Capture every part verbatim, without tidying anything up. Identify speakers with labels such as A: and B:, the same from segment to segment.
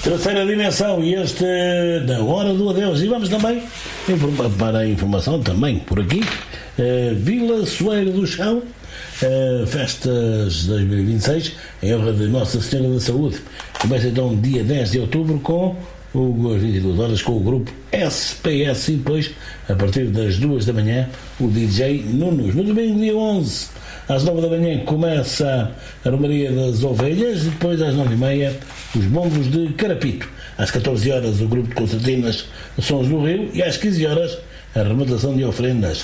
A: Terceira dimensão, e este da hora do adeus. E vamos também informa- para a informação também por aqui, uh, Vila Soeiro do Chão, uh, festas dois mil e vinte e seis em honra de Nossa Senhora da Saúde. Começa então dia dez de outubro com o, às vinte e duas horas com o grupo S P S e depois a partir das duas da manhã o D J Nunos. No domingo dia onze às nove da manhã começa a Romaria das Ovelhas e depois às nove e meia os bombos de Carapito. Às catorze horas o grupo de concertinas Sons do Rio e às quinze horas a rematação de ofrendas.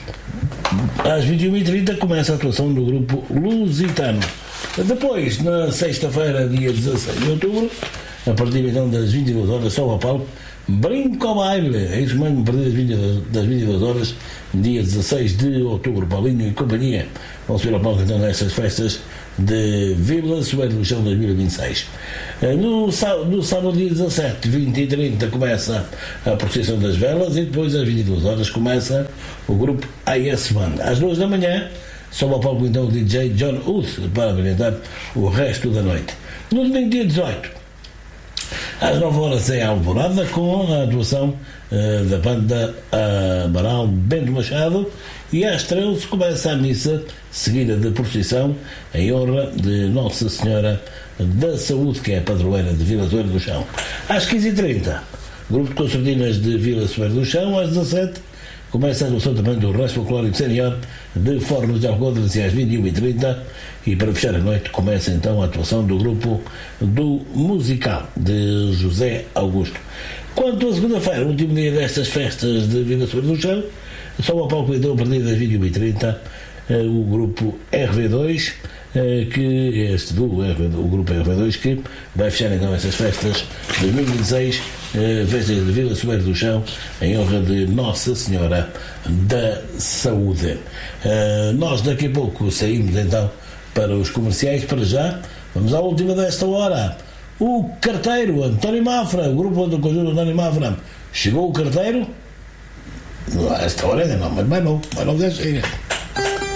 A: Às vinte e uma e trinta começa a atuação do grupo Lusitano. Depois, na sexta-feira, dia dezasseis de outubro, a partir então das vinte e duas horas, só ao palco, Brinco ao Baile. É isso mesmo, a partir das vinte e duas, das vinte e duas horas, dia dezasseis de outubro, Paulinho e companhia vão subir ao palco então nestas festas de Vila Soeiro do Chão dois mil e vinte e seis. No sábado, no sábado dia dezassete, vinte e trinta começa a procissão das velas e depois às vinte e duas horas começa o grupo A S Band. Às duas da manhã sobe ao palco então o D J John Wood para apresentar o resto da noite. No domingo dia dezoito, às nove horas em Alvorada, com a atuação uh, da banda Amaral Bento Machado, e às treze começa a missa, seguida de procissão em honra de Nossa Senhora da Saúde, que é a padroeira de Vila Soeiro do Chão. Às quinze e trinta, grupo de concertinas de Vila Soeiro do Chão. Às dezassete começa a atuação também do Resto Folclórico Senior de Fornos de Alcodres, e às vinte e uma e trinta, e para fechar a noite começa então a atuação do grupo do Musical de José Augusto. Quanto à segunda-feira, último dia destas festas de Vila Soeiro do Chão, só ao palco então a partir das vinte e uma e trinta o grupo R V dois, que este do o grupo R V dois que vai fechar então estas festas de dois mil e vinte e seis, festas de Vila Soeiro do Chão em honra de Nossa Senhora da Saúde. Nós daqui a pouco saímos então para os comerciais. Para já vamos à última desta hora. O carteiro António Mafra, o grupo do conjunto António Mafra. Chegou o carteiro? A esta hora ainda não, mas mais não, mais não já chega.